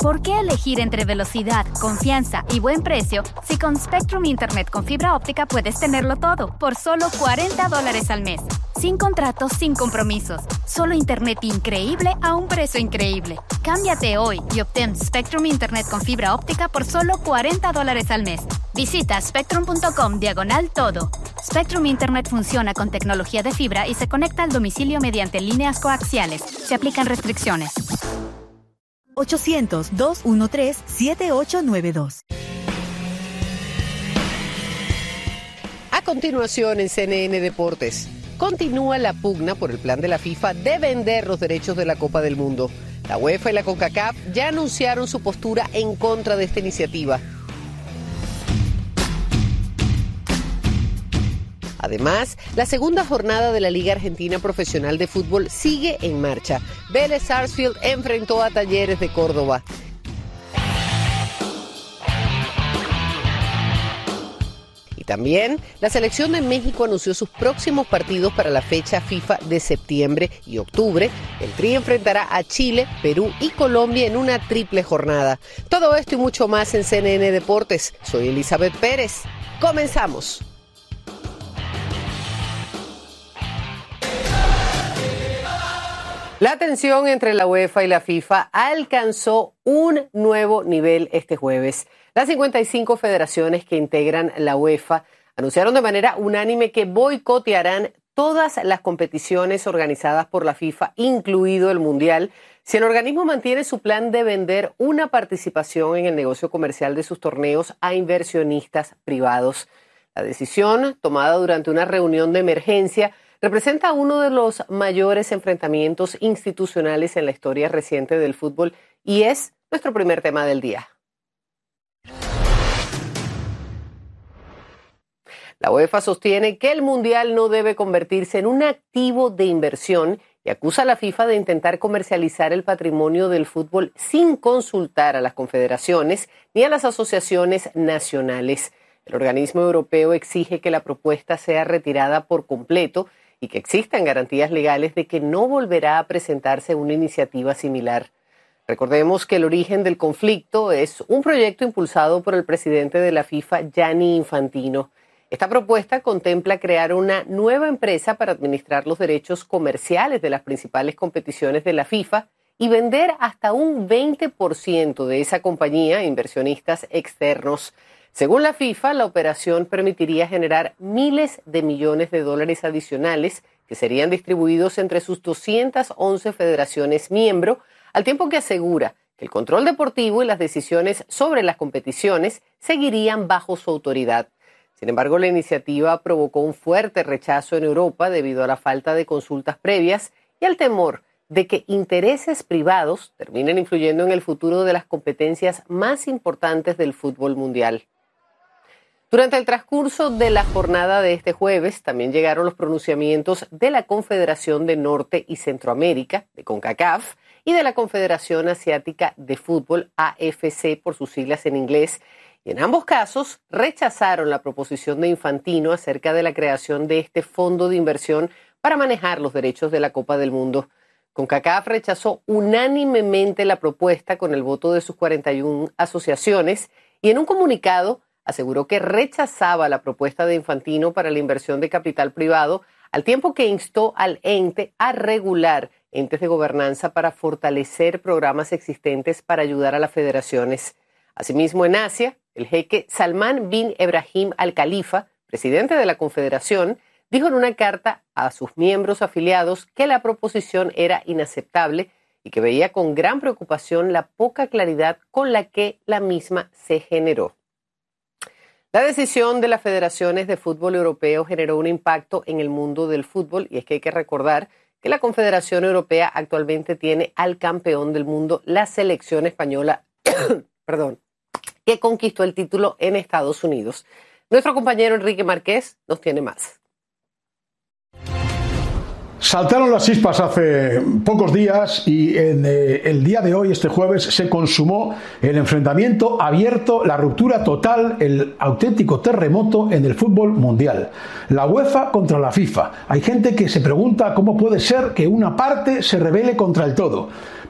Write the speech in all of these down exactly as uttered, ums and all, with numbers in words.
¿Por qué elegir entre velocidad, confianza y buen precio si con Spectrum Internet con fibra óptica puedes tenerlo todo por solo cuarenta dólares al mes? Sin contratos, sin compromisos. Solo internet increíble a un precio increíble. Cámbiate hoy y obtén Spectrum Internet con fibra óptica por solo cuarenta dólares al mes. Visita spectrum.com diagonal todo. Spectrum Internet funciona con tecnología de fibra y se conecta al domicilio mediante líneas coaxiales. Se aplican restricciones. ochocientos, dos uno tres, siete ocho nueve dos. A continuación en C N N Deportes. Continúa la pugna por el plan de la FIFA de vender los derechos de la Copa del Mundo. La UEFA y la CONCACAF ya anunciaron su postura en contra de esta iniciativa. Además, la segunda jornada de la Liga Argentina Profesional de Fútbol sigue en marcha. Vélez Sarsfield enfrentó a Talleres de Córdoba. Y también, la selección de México anunció sus próximos partidos para la fecha FIFA de septiembre y octubre. El Tri enfrentará a Chile, Perú y Colombia en una triple jornada. Todo esto y mucho más en C N N Deportes. Soy Elizabeth Pérez. ¡Comenzamos! La tensión entre la UEFA y la FIFA alcanzó un nuevo nivel este jueves. Las cincuenta y cinco federaciones que integran la UEFA anunciaron de manera unánime que boicotearán todas las competiciones organizadas por la FIFA, incluido el Mundial, si el organismo mantiene su plan de vender una participación en el negocio comercial de sus torneos a inversionistas privados. La decisión, tomada durante una reunión de emergencia, representa uno de los mayores enfrentamientos institucionales en la historia reciente del fútbol y es nuestro primer tema del día. La UEFA sostiene que el Mundial no debe convertirse en un activo de inversión y acusa a la FIFA de intentar comercializar el patrimonio del fútbol sin consultar a las confederaciones ni a las asociaciones nacionales. El organismo europeo exige que la propuesta sea retirada por completo y que existan garantías legales de que no volverá a presentarse una iniciativa similar. Recordemos que el origen del conflicto es un proyecto impulsado por el presidente de la FIFA, Gianni Infantino. Esta propuesta contempla crear una nueva empresa para administrar los derechos comerciales de las principales competiciones de la FIFA y vender hasta un veinte por ciento de esa compañía a inversionistas externos. Según la FIFA, la operación permitiría generar miles de millones de dólares adicionales que serían distribuidos entre sus doscientas once federaciones miembro, al tiempo que asegura que el control deportivo y las decisiones sobre las competiciones seguirían bajo su autoridad. Sin embargo, la iniciativa provocó un fuerte rechazo en Europa debido a la falta de consultas previas y al temor de que intereses privados terminen influyendo en el futuro de las competencias más importantes del fútbol mundial. Durante el transcurso de la jornada de este jueves, también llegaron los pronunciamientos de la Confederación de Norte y Centroamérica, de CONCACAF, y de la Confederación Asiática de Fútbol, A F C por sus siglas en inglés, y en ambos casos rechazaron la proposición de Infantino acerca de la creación de este fondo de inversión para manejar los derechos de la Copa del Mundo. CONCACAF rechazó unánimemente la propuesta con el voto de sus cuarenta y una asociaciones y en un comunicado aseguró que rechazaba la propuesta de Infantino para la inversión de capital privado, al tiempo que instó al ente a regular entes de gobernanza para fortalecer programas existentes para ayudar a las federaciones. Asimismo, en Asia, el jeque Salman bin Ebrahim Al Khalifa, presidente de la Confederación, dijo en una carta a sus miembros afiliados que la proposición era inaceptable y que veía con gran preocupación la poca claridad con la que la misma se generó. La decisión de las federaciones de fútbol europeo generó un impacto en el mundo del fútbol y es que hay que recordar que la Confederación Europea actualmente tiene al campeón del mundo, la selección española, perdón, que conquistó el título en Estados Unidos. Nuestro compañero Enrique Márquez nos tiene más. Saltaron las chispas hace pocos días y en eh, el día de hoy, este jueves, se consumó el enfrentamiento abierto, la ruptura total, el auténtico terremoto en el fútbol mundial. La UEFA contra la FIFA. Hay gente que se pregunta cómo puede ser que una parte se rebele contra el todo.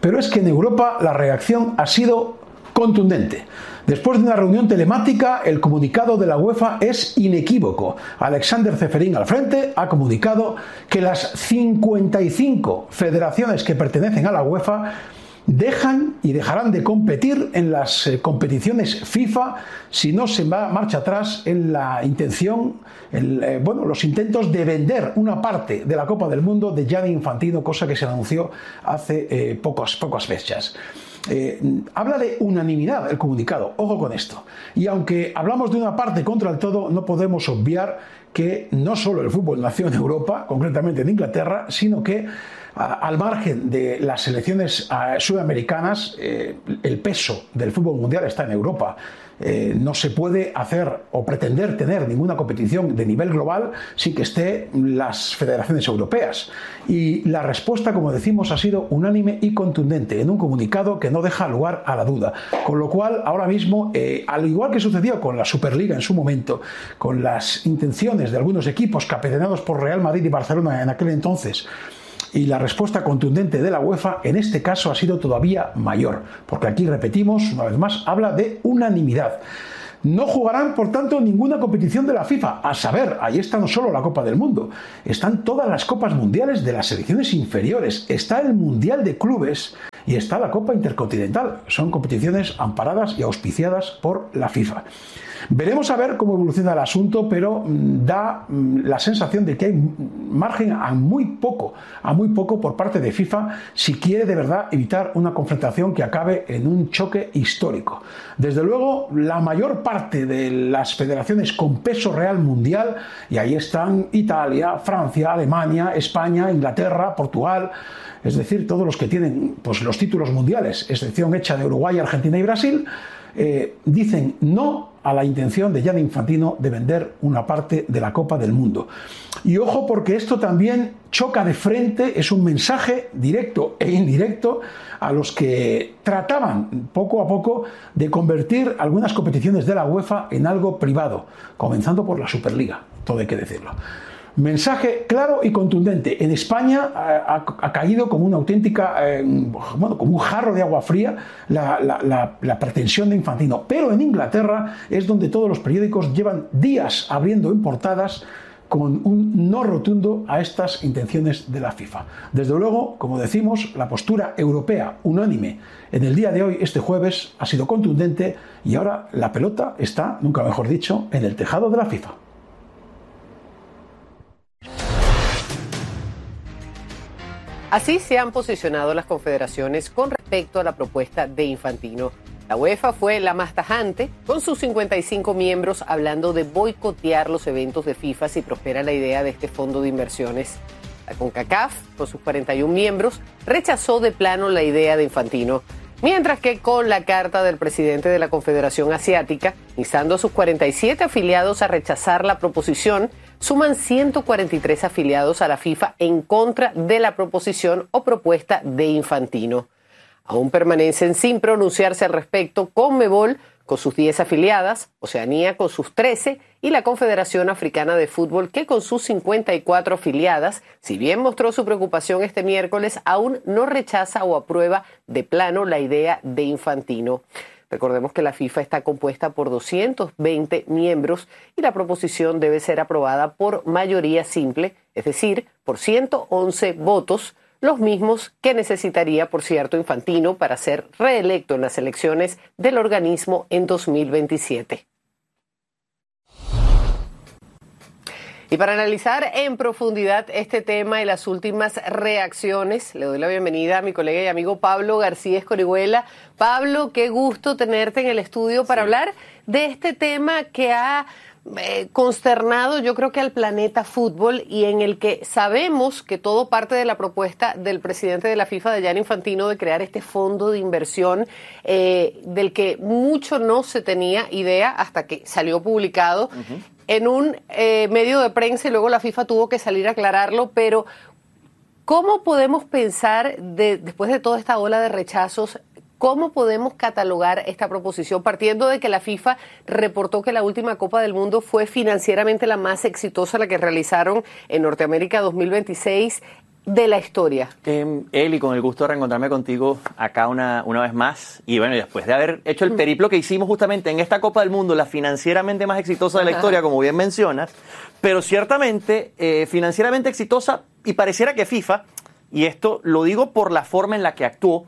Pero es que en Europa la reacción ha sido contundente. Después de una reunión telemática, el comunicado de la UEFA es inequívoco. Alexander Ceferín al frente ha comunicado que las cincuenta y cinco federaciones que pertenecen a la UEFA dejan y dejarán de competir en las eh, competiciones FIFA si no se va marcha atrás en la intención, el, eh, bueno, los intentos de vender una parte de la Copa del Mundo de Gianni Infantino, cosa que se anunció hace eh, pocos, pocas fechas. Eh, habla de unanimidad el comunicado, ojo con esto. Y aunque hablamos de una parte contra el todo, no podemos obviar que no solo el fútbol nació en Europa, concretamente en Inglaterra, sino que al margen de las selecciones sudamericanas, eh, el peso del fútbol mundial está en Europa. Eh, no se puede hacer o pretender tener ninguna competición de nivel global sin que estén las federaciones europeas. Y la respuesta, como decimos, ha sido unánime y contundente en un comunicado que no deja lugar a la duda. Con lo cual, ahora mismo, eh, al igual que sucedió con la Superliga en su momento, con las intenciones de algunos equipos capitaneados por Real Madrid y Barcelona en aquel entonces, y la respuesta contundente de la UEFA en este caso ha sido todavía mayor, porque aquí, repetimos, una vez más, habla de unanimidad. No jugarán, por tanto, ninguna competición de la FIFA. A saber, ahí está no solo la Copa del Mundo, están todas las Copas Mundiales de las selecciones inferiores, está el Mundial de Clubes y está la Copa Intercontinental. Son competiciones amparadas y auspiciadas por la FIFA. Veremos a ver cómo evoluciona el asunto, pero da la sensación de que hay margen a muy poco, a muy poco por parte de FIFA si quiere de verdad evitar una confrontación que acabe en un choque histórico. Desde luego, la mayor parte de las federaciones con peso real mundial, y ahí están Italia, Francia, Alemania, España, Inglaterra, Portugal, es decir, todos los que tienen pues, los títulos mundiales, excepción hecha de Uruguay, Argentina y Brasil, eh, dicen no a la intención de Gianni Infantino de vender una parte de la Copa del Mundo. Y ojo, porque esto también choca de frente, es un mensaje directo e indirecto a los que trataban poco a poco de convertir algunas competiciones de la UEFA en algo privado, comenzando por la Superliga, todo hay que decirlo. Mensaje claro y contundente. En España ha, ha caído como una auténtica, eh, bueno, como un jarro de agua fría la, la, la, la pretensión de Infantino. Pero en Inglaterra es donde todos los periódicos llevan días abriendo en portadas con un no rotundo a estas intenciones de la FIFA. Desde luego, como decimos, la postura europea unánime en el día de hoy, este jueves, ha sido contundente y ahora la pelota está, nunca mejor dicho, en el tejado de la FIFA. Así se han posicionado las confederaciones con respecto a la propuesta de Infantino. La UEFA fue la más tajante, con sus cincuenta y cinco miembros hablando de boicotear los eventos de FIFA si prospera la idea de este fondo de inversiones. La CONCACAF, con sus cuarenta y un miembros, rechazó de plano la idea de Infantino, mientras que con la carta del presidente de la Confederación Asiática, instando a sus cuarenta y siete afiliados a rechazar la proposición, suman ciento cuarenta y tres afiliados a la FIFA en contra de la proposición o propuesta de Infantino. Aún permanecen sin pronunciarse al respecto Conmebol con sus diez afiliadas, Oceanía con sus trece y la Confederación Africana de Fútbol que con sus cincuenta y cuatro afiliadas, si bien mostró su preocupación este miércoles, aún no rechaza o aprueba de plano la idea de Infantino. Recordemos que la FIFA está compuesta por doscientos veinte miembros y la proposición debe ser aprobada por mayoría simple, es decir, por ciento once votos, los mismos que necesitaría, por cierto, Infantino para ser reelecto en las elecciones del organismo en dos mil veintisiete. Y para analizar en profundidad este tema y las últimas reacciones, le doy la bienvenida a mi colega y amigo Pablo García Escorihuela. Pablo, qué gusto tenerte en el estudio para sí. hablar de este tema que ha eh, consternado, yo creo que al planeta fútbol, y en el que sabemos que todo parte de la propuesta del presidente de la FIFA, de Gianni Infantino, de crear este fondo de inversión eh, del que mucho no se tenía idea hasta que salió publicado. Uh-huh. En un eh, medio de prensa y luego la FIFA tuvo que salir a aclararlo, pero ¿cómo podemos pensar, de, después de toda esta ola de rechazos, cómo podemos catalogar esta proposición partiendo de que la FIFA reportó que la última Copa del Mundo fue financieramente la más exitosa, la que realizaron en Norteamérica dos mil veintiséis? de la historia. Eh, Eli, con el gusto de reencontrarme contigo acá una, una vez más. Y bueno, después de haber hecho el periplo que hicimos justamente en esta Copa del Mundo, la financieramente más exitosa de la historia, como bien mencionas, pero ciertamente eh, financieramente exitosa, y pareciera que FIFA, y esto lo digo por la forma en la que actuó,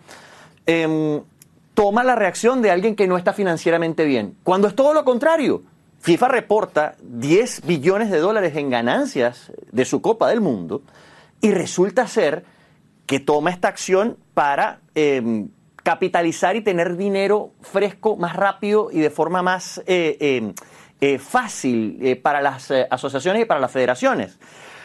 eh, toma la reacción de alguien que no está financieramente bien, cuando es todo lo contrario. FIFA reporta diez billones de dólares en ganancias de su Copa del Mundo, y resulta ser que toma esta acción para eh, capitalizar y tener dinero fresco más rápido y de forma más eh, eh, eh, fácil eh, para las eh, asociaciones y para las federaciones.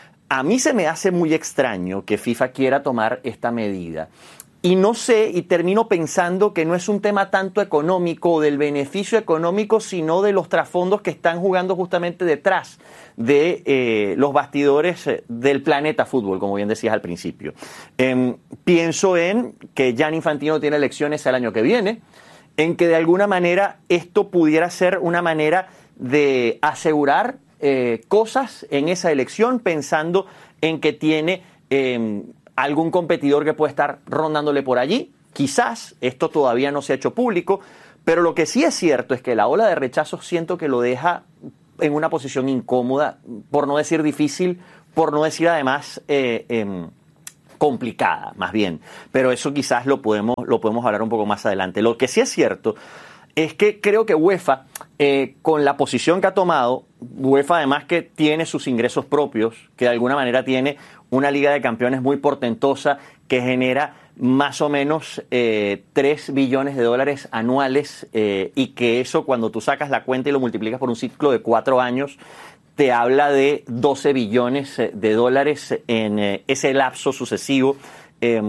A mí se me hace muy extraño que FIFA quiera tomar esta medida. Y no sé, y termino pensando que no es un tema tanto económico o del beneficio económico, sino de los trasfondos que están jugando justamente detrás de eh, los bastidores eh, del planeta fútbol, como bien decías al principio. Eh, pienso en que Gianni Infantino tiene elecciones el año que viene, en que de alguna manera esto pudiera ser una manera de asegurar eh, cosas en esa elección, pensando en que tiene Eh, algún competidor que puede estar rondándole por allí. Quizás, esto todavía no se ha hecho público, pero lo que sí es cierto es que la ola de rechazos siento que lo deja en una posición incómoda, por no decir difícil, por no decir además eh, eh, complicada, más bien. Pero eso quizás lo podemos, lo podemos hablar un poco más adelante. Lo que sí es cierto es que creo que UEFA, eh, con la posición que ha tomado, UEFA además que tiene sus ingresos propios, que de alguna manera tiene una Liga de Campeones muy portentosa que genera más o menos eh, tres billones de dólares anuales eh, y que eso cuando tú sacas la cuenta y lo multiplicas por un ciclo de cuatro años te habla de doce billones de dólares en eh, ese lapso sucesivo. Eh,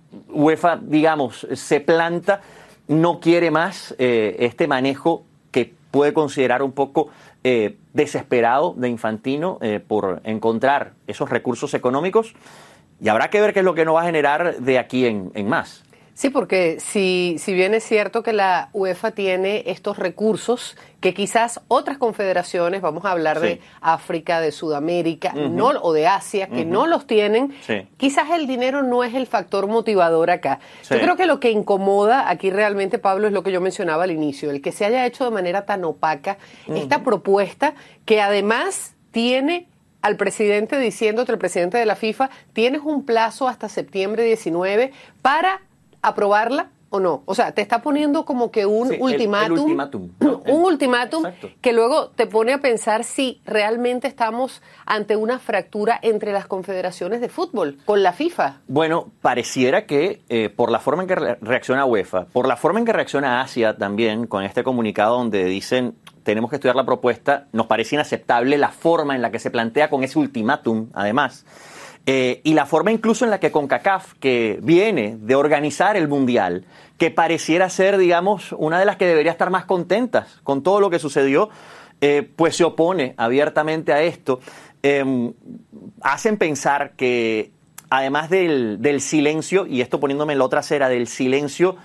UEFA, digamos, se planta, no quiere más eh, este manejo que puede considerar un poco eh, desesperado de Infantino eh, por encontrar esos recursos económicos, y habrá que ver qué es lo que nos va a generar de aquí en, en más. Sí, porque si, si bien es cierto que la UEFA tiene estos recursos que quizás otras confederaciones, vamos a hablar sí. de África, de Sudamérica, uh-huh. no, o de Asia, que uh-huh. no los tienen, sí. quizás el dinero no es el factor motivador acá. Sí. Yo creo que lo que incomoda aquí realmente, Pablo, es lo que yo mencionaba al inicio, el que se haya hecho de manera tan opaca uh-huh. esta propuesta que además tiene al presidente diciéndote, el presidente de la FIFA, tienes un plazo hasta septiembre diecinueve para aprobarla o no. O sea, te está poniendo como que un sí, ultimátum, el, el ultimátum. un ultimátum que luego te pone a pensar si realmente estamos ante una fractura entre las confederaciones de fútbol con la FIFA. Bueno, pareciera que eh, por la forma en que re- reacciona UEFA, por la forma en que reacciona Asia también con este comunicado donde dicen tenemos que estudiar la propuesta, nos parece inaceptable la forma en la que se plantea con ese ultimátum, además. Eh, y la forma incluso en la que CONCACAF, que viene de organizar el Mundial, que pareciera ser, digamos, una de las que debería estar más contentas con todo lo que sucedió, eh, pues se opone abiertamente a esto. Eh, hacen pensar que, además del, del silencio, y esto poniéndome en la otra acera, del silencio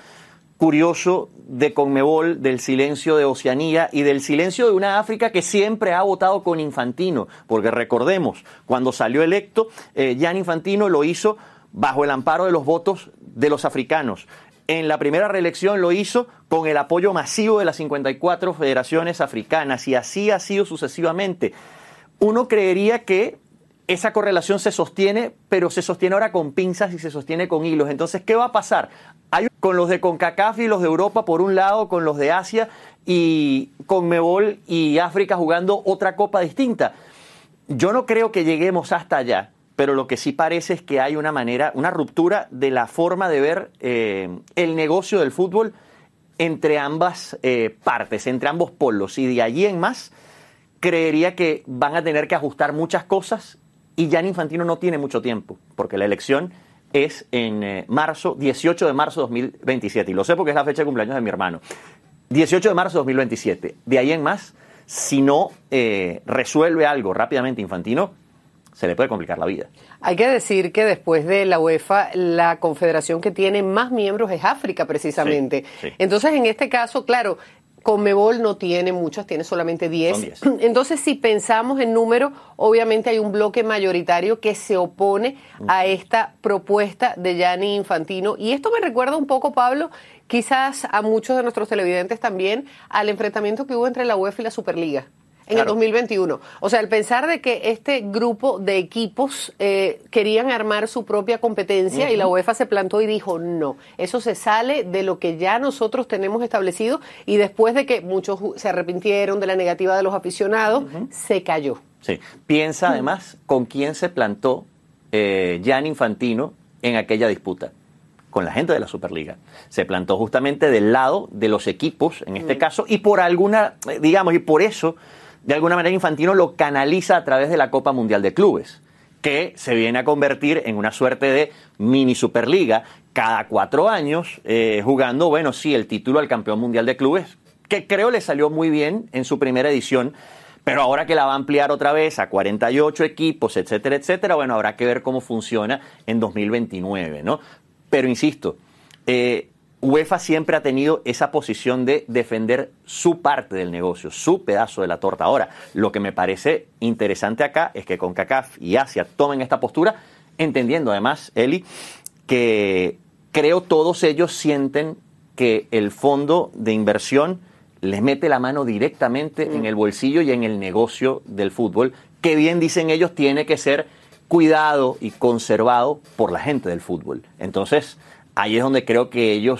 curioso de Conmebol, del silencio de Oceanía y del silencio de una África que siempre ha votado con Infantino, porque recordemos, cuando salió electo, eh, Gianni Infantino lo hizo bajo el amparo de los votos de los africanos. En la primera reelección lo hizo con el apoyo masivo de las cincuenta y cuatro federaciones africanas, y así ha sido sucesivamente. Uno creería que esa correlación se sostiene, pero se sostiene ahora con pinzas y se sostiene con hilos. Entonces, ¿qué va a pasar? Hay con los de CONCACAF y los de Europa por un lado, con los de Asia y Conmebol y África jugando otra copa distinta. Yo no creo que lleguemos hasta allá, pero lo que sí parece es que hay una manera, una ruptura de la forma de ver eh, el negocio del fútbol entre ambas eh, partes, entre ambos polos, y de allí en más creería que van a tener que ajustar muchas cosas. Y Gianni Infantino no tiene mucho tiempo, porque la elección es en eh, marzo, dieciocho de marzo de dos mil veintisiete. Y lo sé porque es la fecha de cumpleaños de mi hermano. dieciocho de marzo de dos mil veintisiete. De ahí en más, si no eh, resuelve algo rápidamente Infantino, se le puede complicar la vida. Hay que decir que después de la UEFA, la confederación que tiene más miembros es África, precisamente. Sí, sí. Entonces, en este caso, claro, Conmebol no tiene muchas, tiene solamente diez. Son diez. Entonces, si pensamos en número, obviamente hay un bloque mayoritario que se opone a esta propuesta de Gianni Infantino. Y esto me recuerda un poco, Pablo, quizás a muchos de nuestros televidentes también, al enfrentamiento que hubo entre la UEFA y la Superliga en claro. el dos mil veintiuno. O sea, el pensar de que este grupo de equipos eh, querían armar su propia competencia uh-huh. y la UEFA se plantó y dijo, no, eso se sale de lo que ya nosotros tenemos establecido, y después de que muchos se arrepintieron de la negativa de los aficionados, uh-huh. se cayó. Sí, piensa uh-huh. además con quién se plantó eh, Gianni Infantino en aquella disputa. Con la gente de la Superliga. Se plantó justamente del lado de los equipos, en este uh-huh. caso, y por alguna, digamos, y por eso de alguna manera Infantino lo canaliza a través de la Copa Mundial de Clubes, que se viene a convertir en una suerte de mini Superliga cada cuatro años, eh, jugando, bueno, sí, el título al campeón mundial de clubes, que creo le salió muy bien en su primera edición, pero ahora que la va a ampliar otra vez a cuarenta y ocho equipos, etcétera, etcétera, bueno, habrá que ver cómo funciona en dos mil veintinueve, ¿no? Pero insisto, eh, UEFA siempre ha tenido esa posición de defender su parte del negocio, su pedazo de la torta. Ahora, lo que me parece interesante acá es que CONCACAF y Asia tomen esta postura, entendiendo además, Eli, que creo todos ellos sienten que el fondo de inversión les mete la mano directamente mm. en el bolsillo y en el negocio del fútbol, que bien dicen ellos tiene que ser cuidado y conservado por la gente del fútbol. Entonces, ahí es donde creo que ellos